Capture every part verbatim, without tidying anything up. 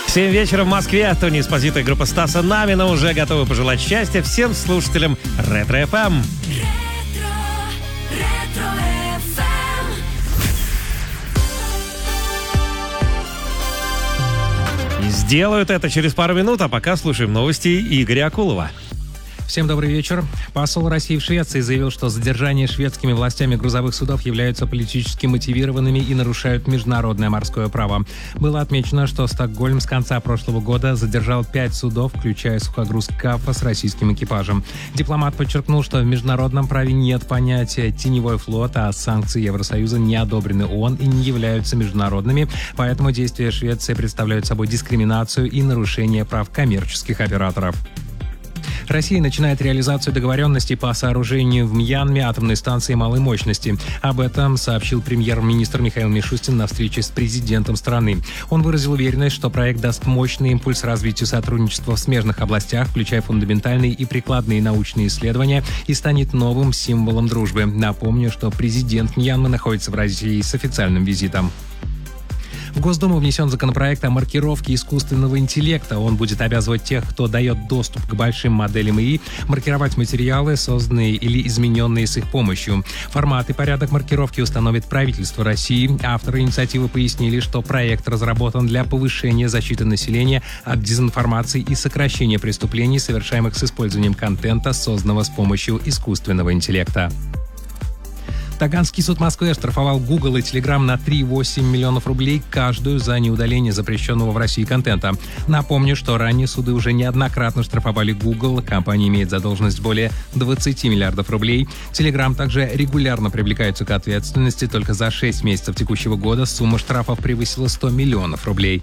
Семь вечера в Москве. Тони Эспозито и группа Стаса Намина уже готовы пожелать счастья всем слушателям Ретро эф эм. И сделают это через пару минут, а пока слушаем новости Игоря Акулова. Всем добрый вечер. Посол России в Швеции заявил, что задержания шведскими властями грузовых судов являются политически мотивированными и нарушают международное морское право. Было отмечено, что Стокгольм с конца прошлого года задержал пять судов, включая сухогруз «Кафа» с российским экипажем. Дипломат подчеркнул, что в международном праве нет понятия «теневой флот», а санкции Евросоюза не одобрены ООН и не являются международными, поэтому действия Швеции представляют собой дискриминацию и нарушение прав коммерческих операторов. Россия начинает реализацию договоренностей по сооружению в Мьянме атомной станции малой мощности. Об этом сообщил премьер-министр Михаил Мишустин на встрече с президентом страны. Он выразил уверенность, что проект даст мощный импульс развитию сотрудничества в смежных областях, включая фундаментальные и прикладные научные исследования, и станет новым символом дружбы. Напомню, что президент Мьянмы находится в России с официальным визитом. В Госдуму внесен законопроект о маркировке искусственного интеллекта. Он будет обязывать тех, кто дает доступ к большим моделям ИИ, маркировать материалы, созданные или измененные с их помощью. Формат и порядок маркировки установит правительство России. Авторы инициативы пояснили, что проект разработан для повышения защиты населения от дезинформации и сокращения преступлений, совершаемых с использованием контента, созданного с помощью искусственного интеллекта. Таганский суд Москвы оштрафовал Google и Telegram на три целых восемь десятых миллионов рублей каждую за неудаление запрещенного в России контента. Напомню, что ранее суды уже неоднократно штрафовали Google. Компания имеет задолженность более двадцать миллиардов рублей. Telegram также регулярно привлекаются к ответственности. Только за шесть месяцев текущего года сумма штрафов превысила сто миллионов рублей.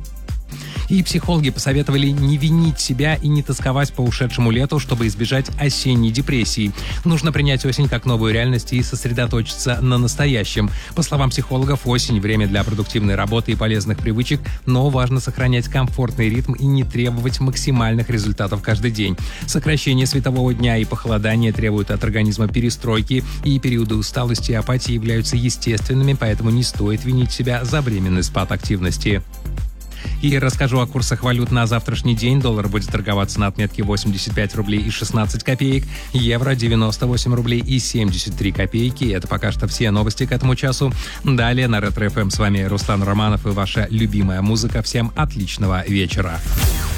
И психологи посоветовали не винить себя и не тосковать по ушедшему лету, чтобы избежать осенней депрессии. Нужно принять осень как новую реальность и сосредоточиться на настоящем. По словам психологов, осень – время для продуктивной работы и полезных привычек, но важно сохранять комфортный ритм и не требовать максимальных результатов каждый день. Сокращение светового дня и похолодание требуют от организма перестройки, и периоды усталости и апатии являются естественными, поэтому не стоит винить себя за временный спад активности. И расскажу о курсах валют на завтрашний день. Доллар будет торговаться на отметке восемьдесят пять рублей и шестнадцать копеек, евро девяносто восемь рублей и семьдесят три копейки. Это пока что все новости к этому часу. Далее на Ретро эф эм с вами Руслан Романов и ваша любимая музыка. Всем отличного вечера.